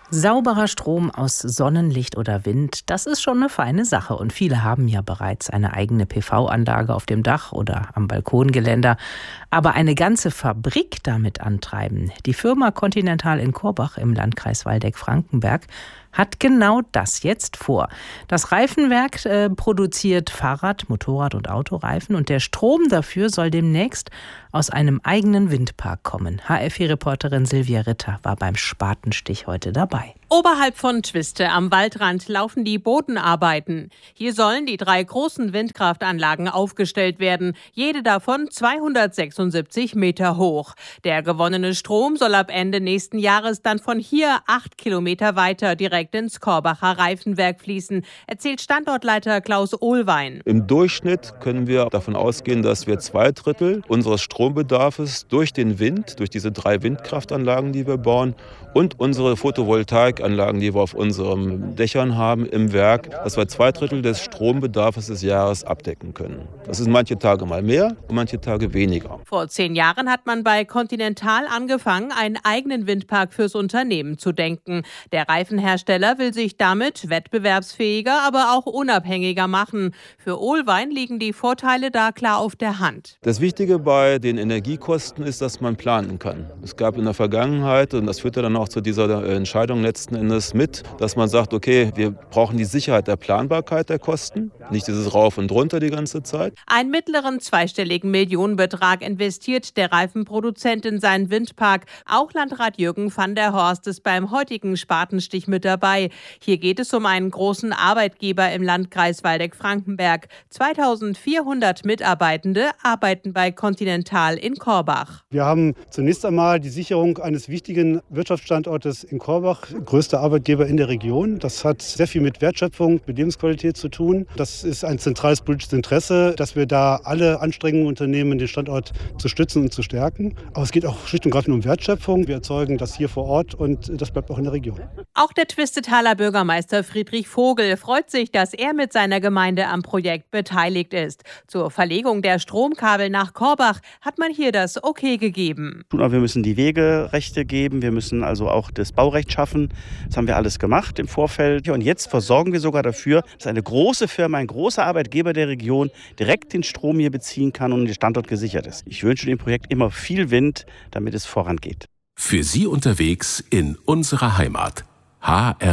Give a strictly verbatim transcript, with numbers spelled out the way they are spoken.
Sauberer Strom aus Sonnenlicht oder Wind, das ist schon eine feine Sache. Und viele haben ja bereits eine eigene P V-Anlage auf dem Dach oder am Balkongeländer. Aber eine ganze Fabrik damit antreiben, die Firma Continental in Korbach im Landkreis Waldeck-Frankenberg, hat genau das jetzt vor. Das Reifenwerk äh, produziert Fahrrad-, Motorrad- und Autoreifen und der Strom dafür soll demnächst aus einem eigenen Windpark kommen. H F I-Reporterin Silvia Ritter war beim Spatenstich heute dabei. Oberhalb von Twiste am Waldrand laufen die Bodenarbeiten. Hier sollen die drei großen Windkraftanlagen aufgestellt werden, jede davon zweihundertsechsundsiebzig Meter hoch. Der gewonnene Strom soll ab Ende nächsten Jahres dann von hier acht Kilometer weiter direkt ins Korbacher Reifenwerk fließen, erzählt Standortleiter Klaus Ohlwein. Im Durchschnitt können wir davon ausgehen, dass wir zwei Drittel unseres Strombedarfs durch den Wind, durch diese drei Windkraftanlagen, die wir bauen, und unsere Photovoltaikanlagen, die wir auf unseren Dächern haben im Werk, dass wir zwei Drittel des Strombedarfs des Jahres abdecken können. Das sind manche Tage mal mehr und manche Tage weniger. Vor zehn Jahren hat man bei Continental angefangen, einen eigenen Windpark fürs Unternehmen zu denken. Der Reifenhersteller will sich damit wettbewerbsfähiger, aber auch unabhängiger machen. Für Ohlwein liegen die Vorteile da klar auf der Hand. Das Wichtige bei den Energiekosten ist, dass man planen kann. Es gab in der Vergangenheit, und das führte dann auch zu dieser Entscheidung letzten Endes mit, dass man sagt, okay, wir brauchen die Sicherheit der Planbarkeit der Kosten, nicht dieses Rauf und Runter die ganze Zeit. Einen mittleren zweistelligen Millionenbetrag investiert der Reifenproduzent in seinen Windpark. Auch Landrat Jürgen van der Horst ist beim heutigen Spatenstich mit dabei. Hier geht es um einen großen Arbeitgeber im Landkreis Waldeck-Frankenberg. zweitausendvierhundert Mitarbeitende arbeiten bei Continental in Korbach. Wir haben zunächst einmal die Sicherung eines wichtigen Wirtschaftsstandortes in Korbach, größter Arbeitgeber in der Region. Das hat sehr viel mit Wertschöpfung, mit Lebensqualität zu tun. Das ist ein zentrales politisches Interesse, dass wir da alle Anstrengungen unternehmen, den Standort zu stützen und zu stärken. Aber es geht auch schlicht und greifend um Wertschöpfung. Wir erzeugen das hier vor Ort und das bleibt auch in der Region. Auch der Twistetaler Bürgermeister Friedrich Vogel freut sich, dass er mit seiner Gemeinde am Projekt beteiligt ist. Zur Verlegung der Stromkabel nach Korbach hat man hier das Okay gegeben. Wir müssen die Wegerechte geben, wir müssen also auch das Baurecht schaffen. Das haben wir alles gemacht im Vorfeld. Und jetzt versorgen wir sogar dafür, dass eine große Firma, ein großer Arbeitgeber der Region direkt den Strom hier beziehen kann und der Standort gesichert ist. Ich wünsche dem Projekt immer viel Wind, damit es vorangeht. Für Sie unterwegs in unserer Heimat. H R